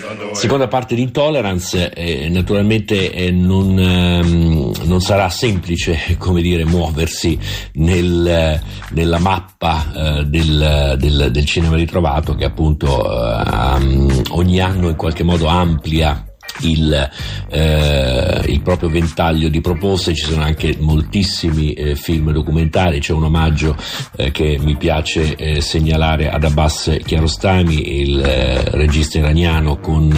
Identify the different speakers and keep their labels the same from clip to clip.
Speaker 1: seconda parte di Intolerance. Naturalmente non sarà semplice, come dire, muoversi nella mappa del cinema ritrovato, che appunto ogni anno in qualche modo amplia il proprio ventaglio di proposte. Ci sono anche moltissimi film documentari. C'è un omaggio che mi piace segnalare ad Abbas Kiarostami, il regista iraniano, con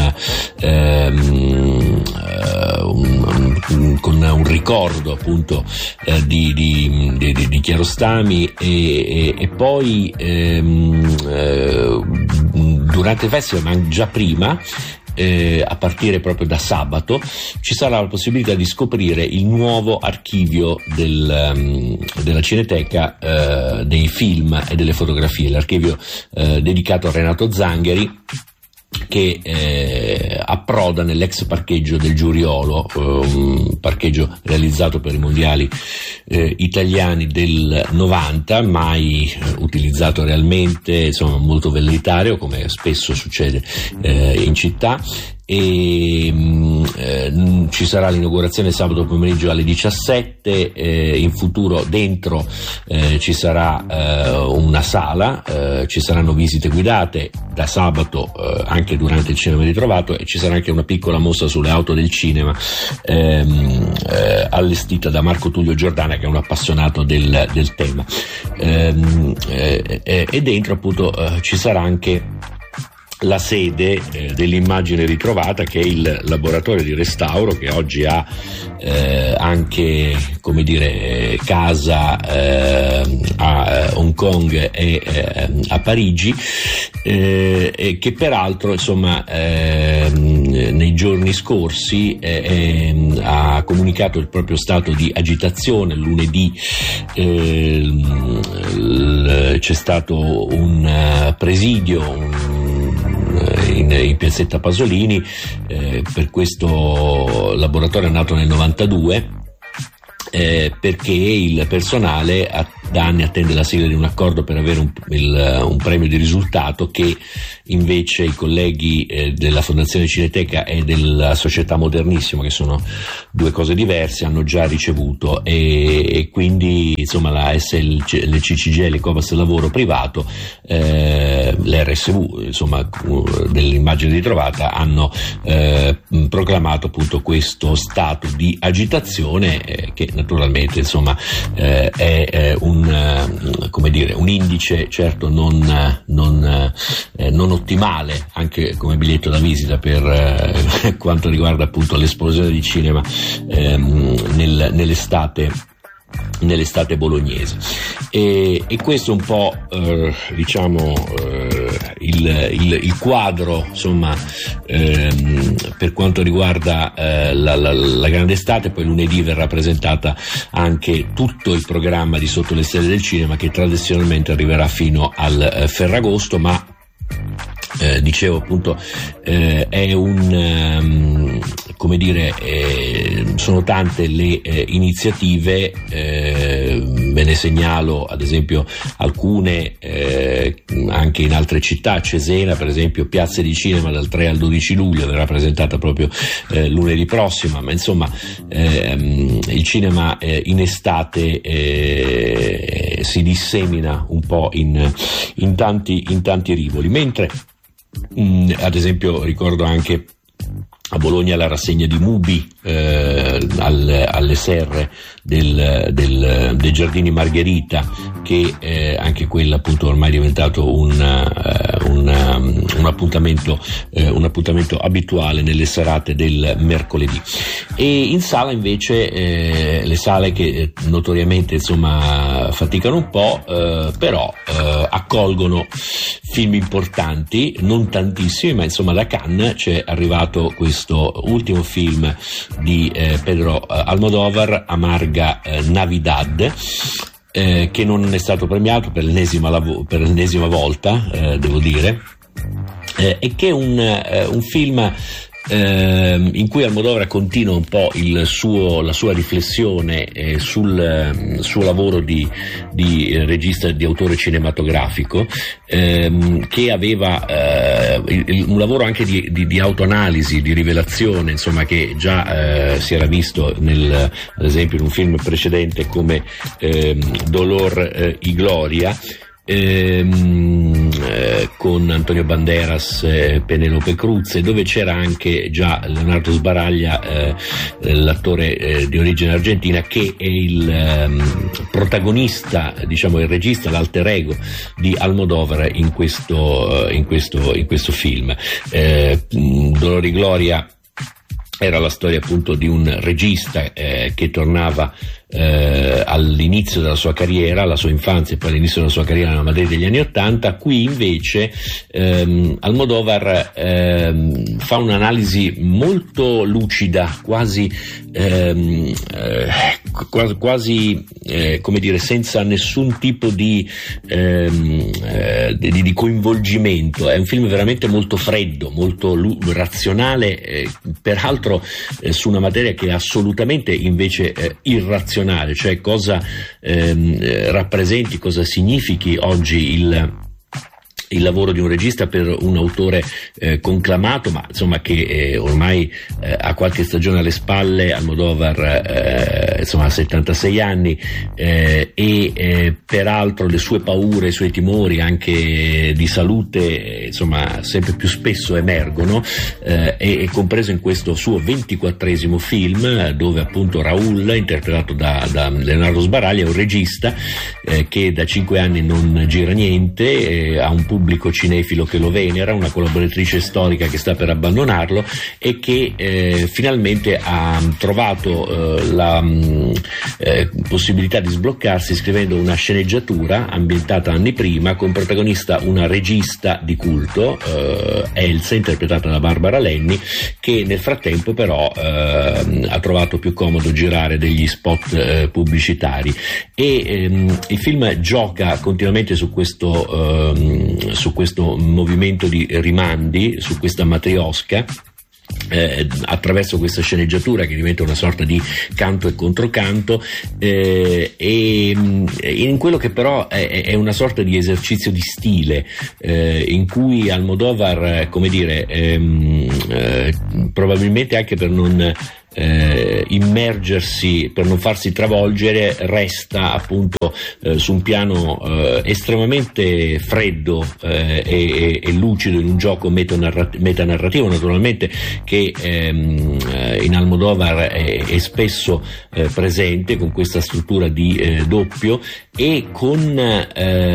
Speaker 1: un ricordo appunto di Kiarostami, e poi durante il festival, ma già prima, a partire proprio da sabato, ci sarà la possibilità di scoprire il nuovo archivio della Cineteca dei film e delle fotografie, l'archivio dedicato a Renato Zangheri, che approda nell'ex parcheggio del Giuriolo, un parcheggio realizzato per i mondiali italiani del 90, mai utilizzato realmente, insomma molto velleitario, come spesso succede in città. E ci sarà l'inaugurazione sabato pomeriggio alle 17. In futuro dentro ci sarà una sala, ci saranno visite guidate da sabato anche durante il cinema ritrovato, e ci sarà anche una piccola mostra sulle auto del cinema allestita da Marco Tullio Giordana, che è un appassionato del tema, e dentro appunto ci sarà anche la sede dell'immagine ritrovata, che è il laboratorio di restauro, che oggi ha anche, come dire, casa a Hong Kong e a Parigi, e che peraltro, insomma, nei giorni scorsi ha comunicato il proprio stato di agitazione. Lunedì c'è stato un presidio in piazzetta Pasolini per questo laboratorio nato nel 92, perché il personale da anni attende la sigla di un accordo per avere un premio di risultato, che invece i colleghi della Fondazione Cineteca e della Società Modernissimo, che sono due cose diverse, hanno già ricevuto, e quindi insomma la le CCG, le Covas Lavoro Privato, l'RSV, insomma, dell'immagine ritrovata, hanno proclamato appunto questo stato di agitazione, che naturalmente, insomma, è come dire, un indice certo non ottimale, anche come biglietto da visita per quanto riguarda appunto l'esplosione di cinema nell'estate bolognese. E questo è un po' diciamo il quadro, insomma, per quanto riguarda la grande estate. Poi lunedì verrà presentata anche tutto il programma di Sotto le stelle del cinema, che tradizionalmente arriverà fino al Ferragosto, ma dicevo appunto è come dire, sono tante le iniziative, ve ne segnalo ad esempio alcune anche in altre città. Cesena, per esempio, Piazze di Cinema dal 3 al 12 luglio, verrà presentata proprio lunedì prossimo, ma insomma il cinema in estate si dissemina un po' in tanti rivoli, mentre ad esempio ricordo anche a Bologna la rassegna di Mubi alle serre dei Giardini Margherita, che anche quella appunto ormai è diventato un appuntamento abituale nelle serate del mercoledì. E in sala invece le sale che notoriamente insomma faticano un po', però accolgono film importanti, non tantissimi, ma insomma da Cannes c'è arrivato questo ultimo film di Pedro Almodóvar, Amarga Navidad, che non è stato premiato per l'ennesima volta, devo dire, e che è un film in cui Almodovar continua un po' la sua riflessione sul suo lavoro di regista, di autore cinematografico, che aveva un lavoro anche di autoanalisi, di rivelazione, insomma, che già si era visto ad esempio in un film precedente come Dolor y Gloria, con Antonio Banderas, Penélope Cruz, dove c'era anche già Leonardo Sbaraglia, l'attore di origine argentina, che è il protagonista, diciamo il regista, l'alter ego di Almodovar in questo film. Dolor y Gloria era la storia appunto di un regista che tornava all'inizio della sua carriera, alla sua infanzia e poi all'inizio della sua carriera nella Madrid degli anni *80. Qui invece Almodovar fa un'analisi molto lucida, quasi come dire, senza nessun tipo di coinvolgimento. È un film veramente molto freddo, molto razionale, peraltro su una materia che è assolutamente invece irrazionale, cioè cosa rappresenti, cosa significhi oggi il lavoro di un regista per un autore conclamato, ma insomma che ormai ha qualche stagione alle spalle. Almodovar insomma ha 76 anni e peraltro le sue paure, i suoi timori anche di salute insomma sempre più spesso emergono, e compreso in questo suo 24esimo film, dove appunto Raúl, interpretato da Leonardo Sbaraglia, è un regista che da 5 anni non gira niente, ha un pubblico cinefilo che lo venera, una collaboratrice storica che sta per abbandonarlo e che finalmente ha trovato la possibilità di sbloccarsi scrivendo una sceneggiatura ambientata anni prima, con protagonista una regista di culto, Elsa, interpretata da Barbara Lenny, che nel frattempo però ha trovato più comodo girare degli spot pubblicitari, e il film gioca continuamente su questo movimento di rimandi, su questa matriosca, attraverso questa sceneggiatura che diventa una sorta di canto e controcanto, e in quello che però è una sorta di esercizio di stile, in cui Almodovar, come dire, probabilmente anche per non immergersi, per non farsi travolgere, resta appunto su un piano estremamente freddo e lucido, in un gioco metanarrativo naturalmente, che in Almodovar è spesso presente, con questa struttura di doppio, e con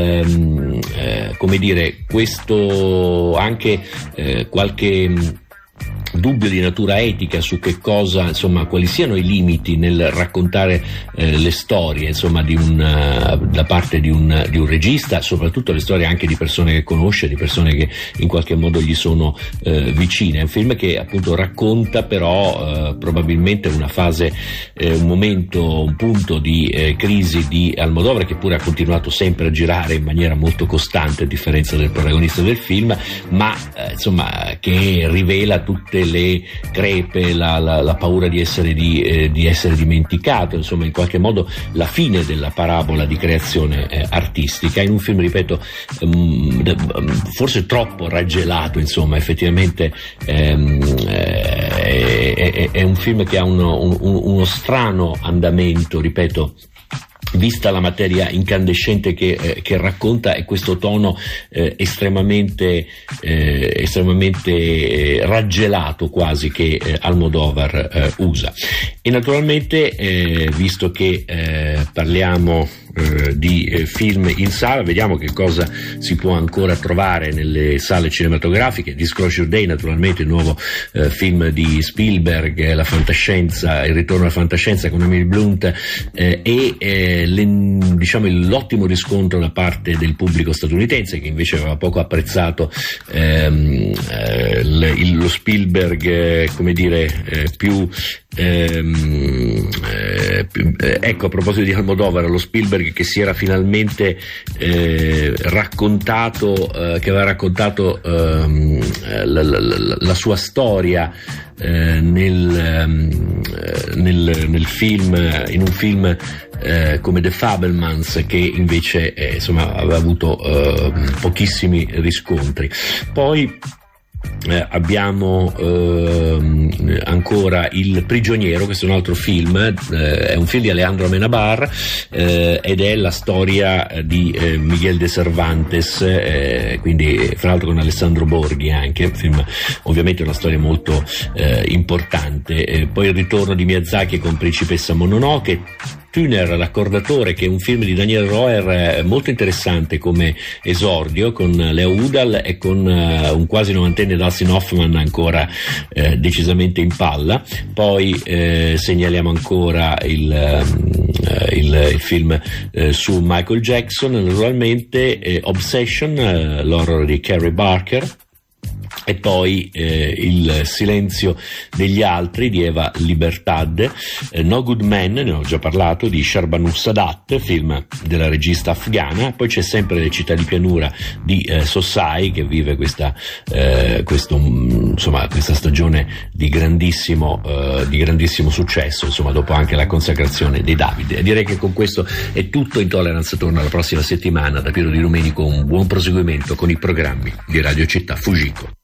Speaker 1: come dire, questo anche qualche dubbio di natura etica su che cosa, insomma, quali siano i limiti nel raccontare le storie, insomma, da parte di un regista, soprattutto le storie anche di persone che conosce, di persone che in qualche modo gli sono vicine. È un film che appunto racconta però probabilmente una fase, un momento, un punto di crisi di Almodovar, che pure ha continuato sempre a girare in maniera molto costante, a differenza del protagonista del film, ma insomma che rivela tutte le crepe, la paura di essere dimenticato, insomma in qualche modo la fine della parabola di creazione artistica, in un film, ripeto, forse troppo raggelato, insomma effettivamente è un film che ha uno strano andamento, ripeto, vista la materia incandescente che racconta, e questo tono estremamente raggelato quasi che Almodovar usa. E naturalmente visto che parliamo di film in sala, vediamo che cosa si può ancora trovare nelle sale cinematografiche. Disclosure Day, naturalmente, il nuovo film di Spielberg, la fantascienza, il ritorno alla fantascienza con Emily Blunt, e l'ottimo riscontro da parte del pubblico statunitense, che invece aveva poco apprezzato lo Spielberg, come dire, più ecco, a proposito di Almodovar, lo Spielberg che si era finalmente raccontato, che aveva raccontato la sua storia nel film, in un film come The Fabelmans, che invece insomma aveva avuto pochissimi riscontri. Poi abbiamo ancora Il prigioniero, questo è un altro film, è un film di Alejandro Amenabar, ed è la storia di Miguel de Cervantes, quindi fra l'altro con Alessandro Borghi anche, film ovviamente una storia molto importante. Poi il ritorno di Miyazaki con Principessa Mononoke, Tuner, l'accordatore, che è un film di Daniel Roher molto interessante come esordio, con Leo Udall e con un quasi novantenne Dustin Hoffman ancora decisamente in palla. Poi segnaliamo ancora il film su Michael Jackson, naturalmente, Obsession, l'horror di Carey Barker. E poi Il silenzio degli altri di Eva Libertad, No Good Man, ne ho già parlato, di Shahrbanu Sadat, film della regista afghana. Poi c'è sempre Le città di pianura di Sosai, che vive questa stagione di grandissimo successo, insomma, dopo anche la consacrazione dei David. E direi che con questo è tutto. Intolerance torna la prossima settimana da Piero Di Domenico. Un buon proseguimento con i programmi di Radio Città Fujiko.